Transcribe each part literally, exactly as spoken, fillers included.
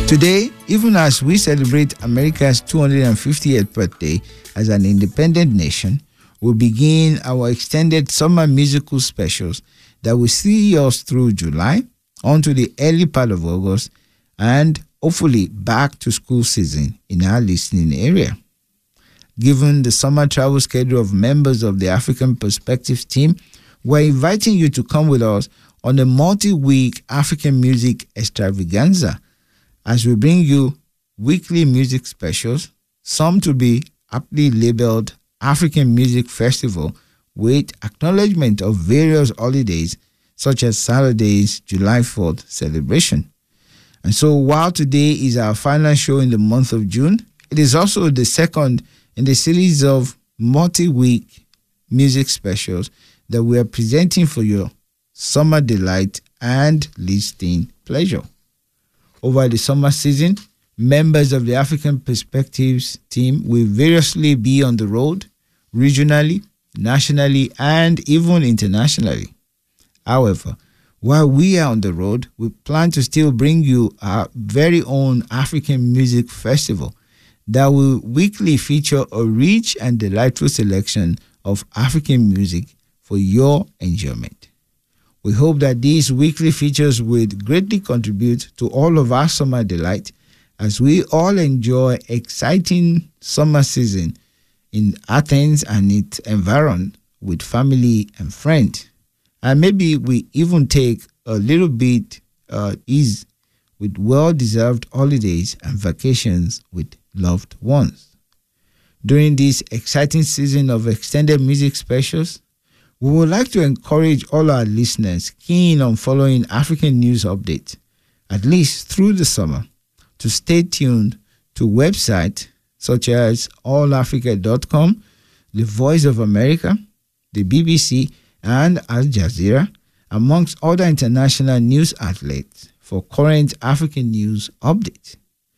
Today, even as we celebrate America's two hundred fiftieth birthday as an independent nation, we begin our extended summer musical specials that will see us through July, onto the early part of August, and hopefully back to school season in our listening area. Given the summer travel schedule of members of the African Perspectives team, we're inviting you to come with us on a multi-week African music extravaganza as we bring you weekly music specials, some to be aptly labeled African Music Festival with acknowledgement of various holidays such as Saturday's July fourth celebration. And so while today is our final show in the month of June, it is also the second in the series of multi-week music specials that we are presenting for your summer delight and listening pleasure. Over the summer season, members of the African Perspectives team will variously be on the road, regionally, nationally, and even internationally. However, while we are on the road, we plan to still bring you our very own African Music Festival that will weekly feature a rich and delightful selection of African music for your enjoyment. We hope that these weekly features will greatly contribute to all of our summer delight as we all enjoy exciting summer season in Athens and its environ with family and friends. And maybe we even take a little bit uh, ease with well-deserved holidays and vacations with loved ones. During this exciting season of extended music specials, we would like to encourage all our listeners keen on following African news updates, at least through the summer, to stay tuned to websites such as all africa dot com, The Voice of America, the B B C, and Al Jazeera, amongst other international news outlets for current African news updates.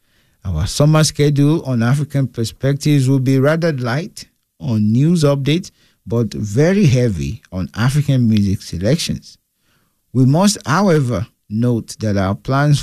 Our summer schedule on African Perspectives will be rather light on news updates, but very heavy on African music selections. We must, however, note that our plans